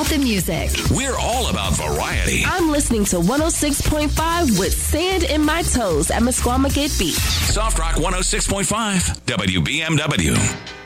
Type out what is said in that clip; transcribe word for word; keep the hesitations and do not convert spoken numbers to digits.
the music. We're all about variety. I'm listening to one oh six point five with Sand in My Toes at Mesquamaket Beach. Soft Rock one oh six point five, W B M W.